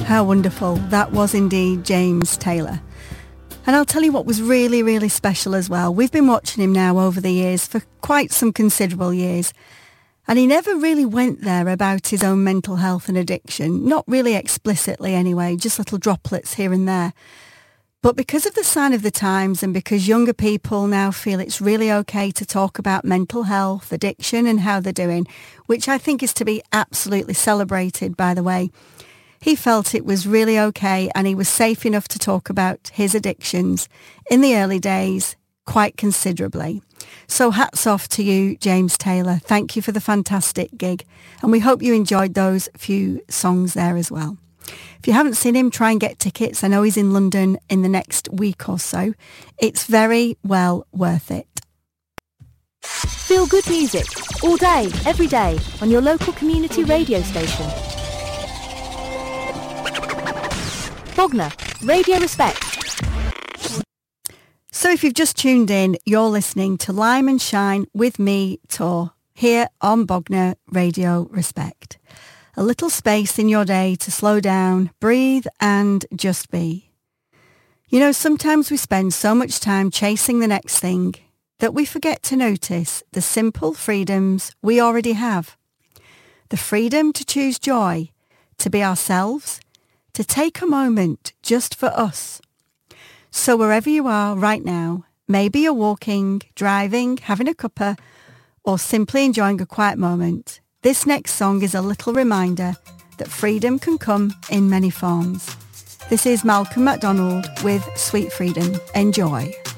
How wonderful. That was indeed James Taylor. And I'll tell you what was really, really special as well. We've been watching him now over the years for quite some considerable years. And he never really went there about his own mental health and addiction. Not really explicitly anyway, just little droplets here and there. But because of the sign of the times and because younger people now feel it's really okay to talk about mental health, addiction and how they're doing, which I think is to be absolutely celebrated, by the way, he felt it was really okay and he was safe enough to talk about his addictions in the early days quite considerably. So hats off to you, James Taylor. Thank you for the fantastic gig. And we hope you enjoyed those few songs there as well. If you haven't seen him, try and get tickets. I know he's in London in the next week or so. It's very well worth it. Feel good music all day, every day on your local community radio station. Bognor, Radio Respect. So if you've just tuned in, you're listening to Lime and Shine with me, Tor, here on Bognor Radio Respect. A little space in your day to slow down, breathe and just be. You know, sometimes we spend so much time chasing the next thing that we forget to notice the simple freedoms we already have. The freedom to choose joy, to be ourselves, to take a moment just for us. So wherever you are right now, maybe you're walking, driving, having a cuppa, or simply enjoying a quiet moment, this next song is a little reminder that freedom can come in many forms. This is Malcolm McDonald with Sweet Freedom. Enjoy.